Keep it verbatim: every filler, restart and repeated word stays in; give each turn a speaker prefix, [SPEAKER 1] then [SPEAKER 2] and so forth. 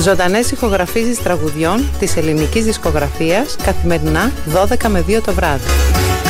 [SPEAKER 1] Ζωντανές ηχογραφήσεις τραγουδιών της ελληνικής δισκογραφίας καθημερινά δώδεκα με δύο το βράδυ.